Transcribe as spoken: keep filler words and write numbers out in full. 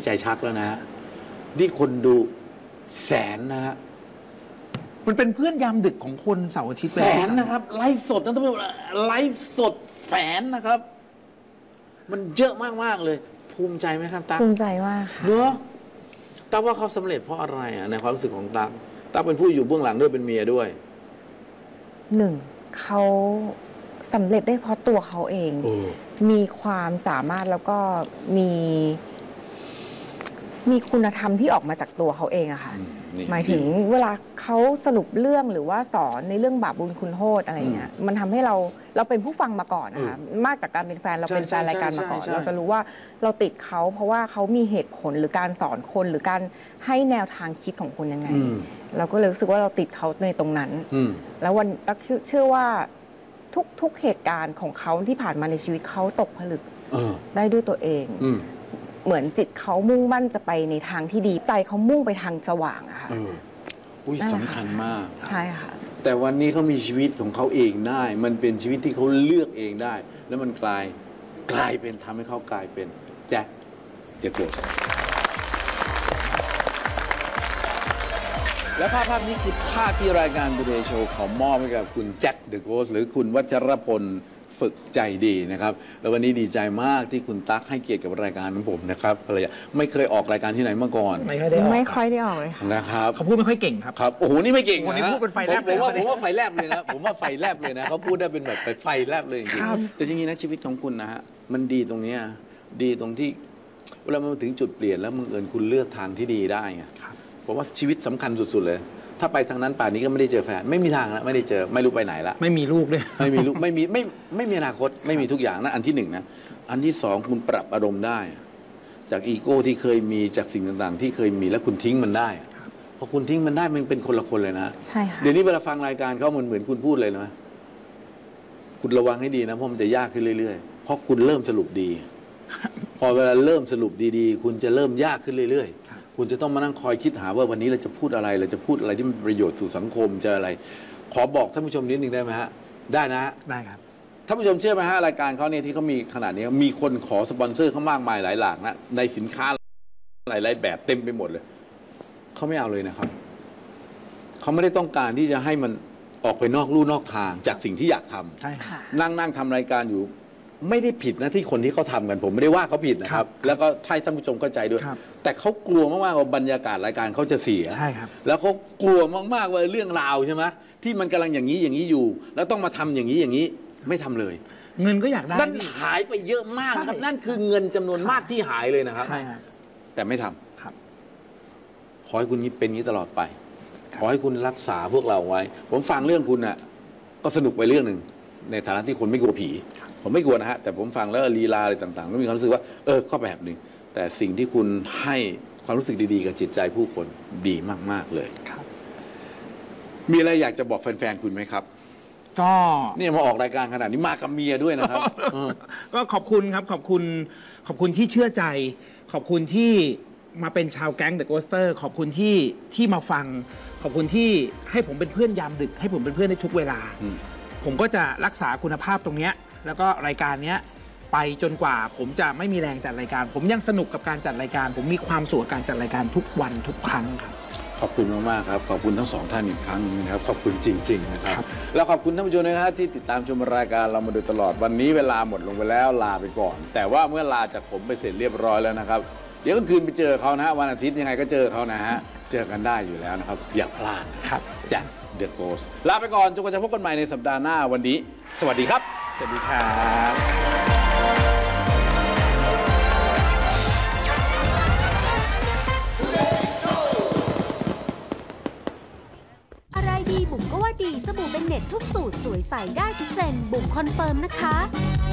ใจชักแล้วนะฮะนี่คนดูแสนนะฮะมันเป็นเพื่อนยามดึกของคนเสาร์อาทิตย์แสนนะครับไลฟ์สดนะท่านผู้ชมไลฟ์สดแสนนะครับ มันเยอะมากๆเลย ภูมิใจไหมครับตั๊กภูมิใจมากค่ะเนอะตั๊กว่าเขาสำเร็จเพราะอะไรอ่ะในความรู้สึกของตั๊กตั๊กเป็นผู้อยู่เบื้องหลังด้วยเป็นเมียด้วยหนึ่งเขาสำเร็จได้เพราะตัวเขาเองโอ้มีความสามารถแล้วก็มีมีคุณธรรมที่ออกมาจากตัวเขาเองอะค่ะนี่หมายถึงเวลาเขาสรุปเรื่องหรือว่าสอนในเรื่องบาปบุญคุณโทษอะไรเงี้ยมันทำให้เราเราเป็นผู้ฟังมาก่อนนะคะมากจากการเป็นแฟนเราเป็นแฟนรายการมาก่อนเราจะรู้ว่าเราติดเขาเพราะว่าเขามีเหตุผลหรือการสอนคนหรือการให้แนวทางคิดของคนยังไง เราก็เลยรู้สึกว่าเราติดเขาในตรงนั้น แล้ววันแล้วเชื่อว่าทุกทุกเหตุการณ์ของเขาที่ผ่านมาในชีวิตเขาตกผลึกได้ด้วยตัวเองเหมือนจิตเขามุ่งมั่นจะไปในทางที่ดีใจเขามุ่งไปทางสว่างอะค่ะเอออุ้ยสำคัญมากใช่ค่ะแต่วันนี้เขามีชีวิตของเขาเองได้ มันเป็นชีวิตที่เขาเลือกเองได้ แล้วมันกลายกลายเป็นทำให้เขากลายเป็นแจ็คเดอะโกสต์และภาพภาพนี้คือภาพที่รายการ Today Show ขอมอบให้กับคุณแจ็คเดอะโกสต์หรือคุณวัชรพลฝึกใจดีนะครับแล้ววันนี้ดีใจมากที่คุณตั๊กให้เกียรติกับรายการของผมนะครับภรรยาไม่เคยออกรายการที่ไหนมาก่อนไม่ค่อยได้ออกไม่ค่อยได้ออกเลยค่ะนะครับเขาพูดไม่ค่อยเก่งครับครับโอ้โหนี่ไม่เก่งวันนี้นะพูดเป็นไฟแลบผมเลยว่านะผมว่าไฟแลบเลยนะผมว่าไฟแลบเลยนะเขาพูดได้เป็นแบบไฟแลบเลยจริงๆแต่จริงๆนะชีวิตของคุณนะฮะมันดีตรงเนี้ยดีตรงที่เวลามันถึงจุดเปลี่ยนแล้วมึงเอิญคุณเลือกทางที่ดีได้ไงผมว่าชีวิตสำคัญสุดๆเลยถ้าไปทางนั้นป่านนี้ก็ไม่ได้เจอแฟนไม่มีทางแล้วไม่ได้เจอไม่รู้ไปไหนละไม่มีลูกด้วยไม่มีลูกไม่มีไม่ไม่มีอนาคตไม่มีทุกอย่างนะอันที่หนึ่งนะอันที่สองคุณปรับอารมณ์ได้ จากอีโก้ที่เคยมีจากสิ่งต่างๆ ที่เคยมีแล้วคุณทิ้งมันได้พอคุณทิ้งมันได้มันเป็นคนละคนเลยนะใช่ค่ะเดี๋ยวนี้เวลาฟังรายการเขาเหมือนเหมือนคุณพูดเลยนะคุณระวังให้ดีนะเพราะมันจะยากขึ้นเรื่อยๆเพราะคุณเริ่มสรุปดี พอเวลาเริ่มสรุปดีๆ คุณจะเริ่มยากขึ้นเรื่อยๆคุณจะต้องมานั่งคอยคิดหาว่าวันนี้เราจะพูดอะไรเราจะพูดอะไรที่มันประโยชน์สู่สังคมจะอะไร ขอบอกท่านผู้ชมนิดนึงได้ไหมฮะได้นะฮะได้ครับท่านผู้ชมเชื่อไหมฮะรายการเขาเนี่ยที่เขามีขนาดนี้มีคนขอสปอนเซอร์เขามากมายหลายหลากนะในสินค้าหลายๆแบบเต็มไปหมดเลยเขาไม่เอาเลยนะครับเขาไม่ได้ต้องการที่จะให้มันออกไปนอกลู่นอกทางจากสิ่งที่อยากทำใช่ค่ะนั่งนั่งทำรายการอยู่ไม่ได้ผิดนะที่คนที่เขาทำกันผมไม่ได้ว่าเขาผิดนะครับ แล้วก็ให้ท่านผู้ชมเข้าใจด้วย แต่เขากลัวมากๆว่าบรรยากาศรายการเขาจะเสียใช่ครับแล้วเขากลัวมากๆว่าเรื่องราวใช่ไหมที่มันกำลังอย่างนี้อย่างนี้อยู่ แล้วต้องมาทำอย่างนี้อย่างนี้ไม่ทำเลยเงินก็อยากได้นั่นหายไปเยอะมากนะครับใช่นั่นคือเงินจำนวนมากที่หายเลยนะครับใช่ครับแต่ไม่ทำครับขอให้คุณเป็นอย่างนี้ตลอดไป ขอให้คุณรักษาพวกเราไว้ ผมฟังเรื่องคุณน่ะก็สนุกไปเรื่องหนึ่งในฐานะที่คนไม่กลัวผีผมไม่กลัวนะฮะแต่ผมฟังแล้วลีลาอะไรต่างๆก็มีความรู้สึกว่าเออก็แบบหนึ่งแต่สิ่งที่คุณให้ความรู้สึกดีๆกับจิตใจผู้คนดีมากๆเลยครับมีอะไรอยากจะบอกแฟนๆคุณไหมครับก็นี่มาออกรายการขนาดนี้มากับเมียด้วยนะครับเออก็ขอบคุณครับขอบคุณขอบคุณที่เชื่อใจ ขอบคุณที่มาเป็นชาวแก๊งเดอะโกสเตอร์ขอบคุณที่ที่มาฟัง ขอบคุณที่ให้ผมเป็นเพื่อนยามดึก ให้ผมเป็นเพื่อนในทุกเวลา ผมก็จะรักษาคุณภาพตรงเนี้ยแล้วก็รายการเนี้ยไปจนกว่าผมจะไม่มีแรงจัดรายการ ผมยังสนุกกับการจัดรายการ ผมมีความสุขกับการจัดรายการทุกวันทุกครั้งครับขอบคุณมากๆครับขอบคุณทั้งสองท่านอีกครั้งนึงนะครับขอบคุณจริงๆนะครับแล้วขอบคุณท่านผู้ชมนะครับที่ติดตามชมรายการเรามาโดยตลอดวันนี้เวลาหมดลงไปแล้วลาไปก่อน แต่ว่าเมื่อลาจากผมไปเสร็จเรียบร้อยแล้วนะครับเดี๋ยวกลางคืนไปเจอเขานะฮะวันอาทิตย์ยังไงก็เจอเขานะฮะเจอกันได้อยู่แล้วนะครับอย่าพลาดนะครับแจ็คเดอะโกสต์ลาไปก่อนจนกว่าจะพบกันใหม่ในสัปดาห์หน้าวันนี้สวัสดีครับสวัสดีครับอะไรดีบุ๋มก็ว่าดีสบู่เป็นเน็ตทุกสูตรสวยใสได้ทุกเจนบุ๋มคอนเฟิร์มนะคะ